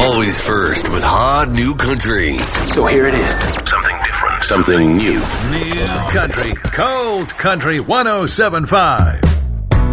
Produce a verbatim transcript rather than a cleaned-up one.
Always first with hot new country. So here it is. Something different. Something new. New country. Cold country one oh seven point five.